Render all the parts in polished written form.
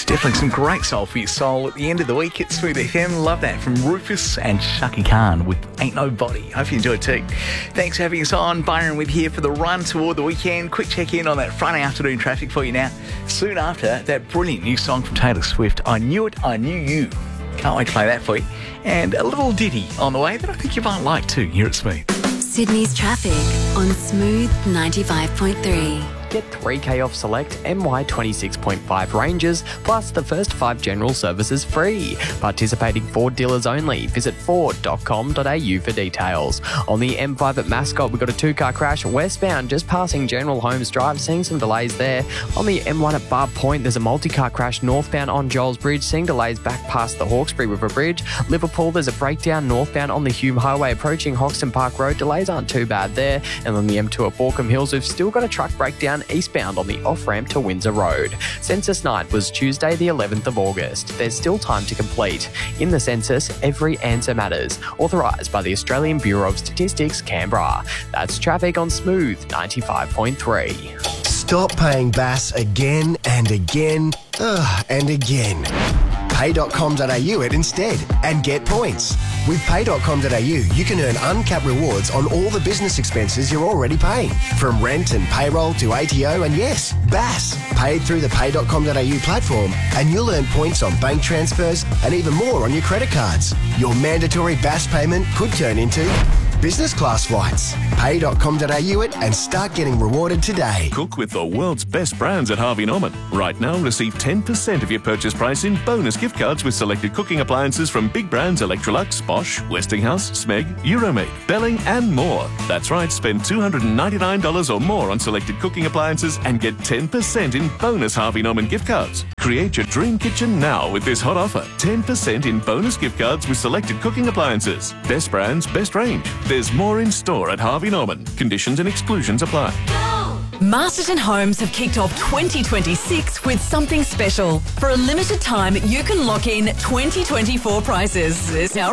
Definitely some great soul for your soul at the end of the week. It's Smooth FM. Love that from Rufus and Shaki Khan with Ain't Nobody. Hope you enjoyed too. Thanks for having us on. Byron with here for the run toward the weekend. Quick check in on that Friday afternoon traffic for you now. Soon after, that brilliant new song from Taylor Swift, I Knew It, I Knew You. Can't wait to play that for you. And a little ditty on the way that I think you might like too here at Smooth. Sydney's traffic on Smooth 95.3. Get 3K off select MY26.5 ranges, plus the first 5 general services free. Participating Ford dealers only. Visit ford.com.au for details. On the M5 at Mascot, we've got a 2-car crash westbound just passing General Holmes Drive, seeing some delays there. On the M1 at Barb Point, there's a multi-car crash northbound on Joels Bridge, seeing delays back past the Hawkesbury River Bridge. Liverpool, there's a breakdown northbound on the Hume Highway approaching Hoxton Park Road. Delays aren't too bad there. And on the M2 at Borkham Hills, we've still got a truck breakdown eastbound on the off-ramp to Windsor Road. Census night was Tuesday the 11th of August. There's still time to complete. In the census, every answer matters. Authorised by the Australian Bureau of Statistics, Canberra. That's traffic on Smooth 95.3. Stop paying BAS again and again and again. Pay.com.au it instead and get points. With Pay.com.au, you can earn uncapped rewards on all the business expenses you're already paying. From rent and payroll to ATO and yes, BAS. Paid through the Pay.com.au platform and you'll earn points on bank transfers and even more on your credit cards. Your mandatory BAS payment could turn into business class flights. Pay.com.au it and start getting rewarded today. Cook with the world's best brands at Harvey Norman. Right now, receive 10% of your purchase price in bonus gift cards with selected cooking appliances from big brands Electrolux, Bosch, Westinghouse, Smeg, Euromade, Belling and more. That's right, spend $299 or more on selected cooking appliances and get 10% in bonus Harvey Norman gift cards. Create your dream kitchen now with this hot offer. 10% in bonus gift cards with selected cooking appliances. Best brands, best range. There's more in store at Harvey Norman. Conditions and exclusions apply. Masterton Homes have kicked off 2026 with something special. For a limited time, you can lock in 2024 prices.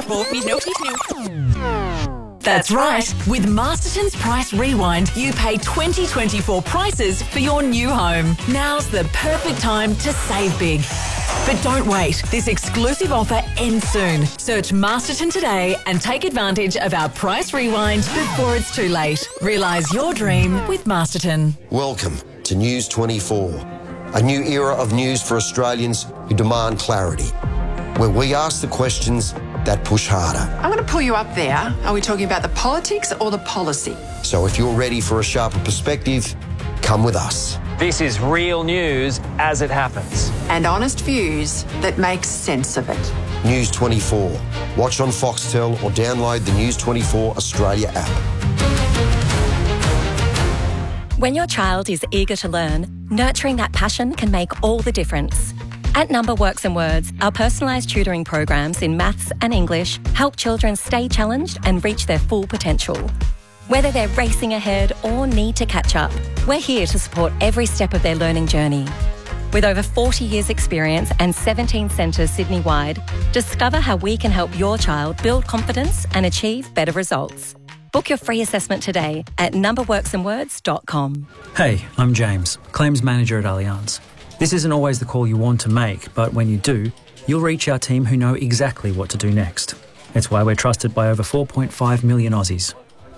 That's right. With Masterton's Price Rewind, you pay 2024 prices for your new home. Now's the perfect time to save big. But don't wait. This exclusive offer ends soon. Search Masterton today and take advantage of our Price Rewind before it's too late. Realise your dream with Masterton. Welcome to News 24, a new era of news for Australians who demand clarity, where we ask the questions that push harder. I'm going to pull you up there. Are we talking about the politics or the policy? So if you're ready for a sharper perspective, come with us. This is real news as it happens. And honest views that make sense of it. News 24. Watch on Foxtel or download the News 24 Australia app. When your child is eager to learn, nurturing that passion can make all the difference. At Number Works and Words, our personalised tutoring programs in maths and English help children stay challenged and reach their full potential. Whether they're racing ahead or need to catch up, we're here to support every step of their learning journey. With over 40 years' experience and 17 centres Sydney-wide, discover how we can help your child build confidence and achieve better results. Book your free assessment today at numberworksandwords.com. Hey, I'm James, Claims Manager at Allianz. This isn't always the call you want to make, but when you do, you'll reach our team who know exactly what to do next. It's why we're trusted by over 4.5 million Aussies.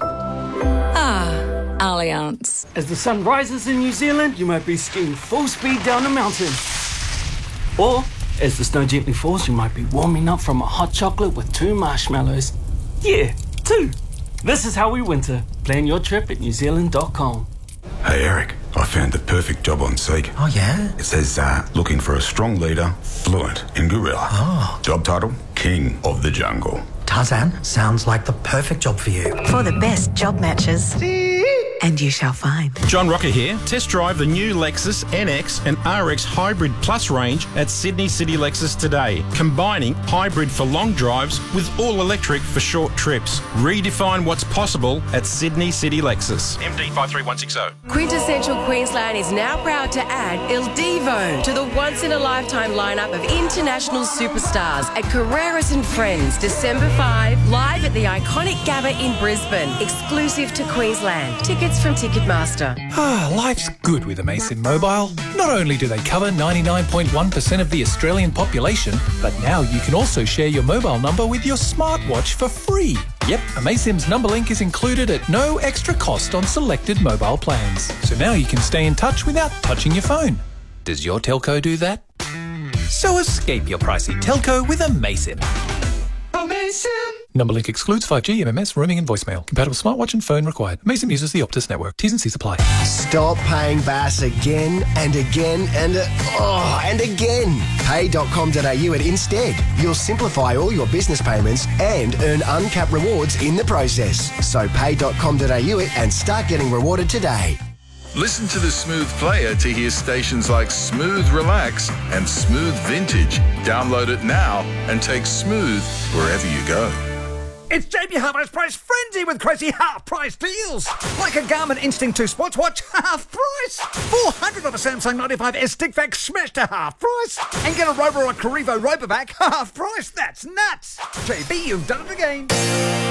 Allianz. As the sun rises in New Zealand, you might be skiing full speed down a mountain. Or, as the snow gently falls, you might be warming up from a hot chocolate with 2 marshmallows. Yeah, 2. This is how we winter. Plan your trip at newzealand.com. Hey Eric, I found the perfect job on Seek. Oh yeah? It says looking for a strong leader, fluent in gorilla. Oh. Job title, King of the Jungle. Tarzan, sounds like the perfect job for you. For the best job matches. And you shall find. John Rocker here. Test drive the new Lexus NX and RX Hybrid Plus range at Sydney City Lexus today, combining hybrid for long drives with all-electric for short trips. Redefine what's possible at Sydney City Lexus. MD 53160. Quintessential Queensland is now proud to add Il Divo to the once-in-a-lifetime lineup of international superstars at Carreras and Friends, December 5, live at the iconic Gabba in Brisbane, exclusive to Queensland. Tickets Tickets from Ticketmaster. Life's good with Amaysim Mobile. Not only do they cover 99.1% of the Australian population, but now you can also share your mobile number with your smartwatch for free. Yep, Amaysim's number link is included at no extra cost on selected mobile plans. So now you can stay in touch without touching your phone. Does your telco do that? So escape your pricey telco with Amaysim. Amaysim! Number link excludes 5G, MMS, roaming and voicemail. Compatible smartwatch and phone required. Amaysim uses the Optus network. T's and C's apply. Stop paying Bass again and again and again. Pay.com.au at Instead. You'll simplify all your business payments and earn uncapped rewards in the process. So pay.com.au and start getting rewarded today. Listen to the Smooth player to hear stations like Smooth Relax and Smooth Vintage. Download it now and take Smooth wherever you go. It's JB Hi-Fi's price frenzy with crazy half-price deals. Like a Garmin Instinct 2 sports watch, half price. 400 of a Samsung 95S stick vac smashed to half price. And get a Robo or a Carrivo Robovac, half price. That's nuts. JB, you've done it again.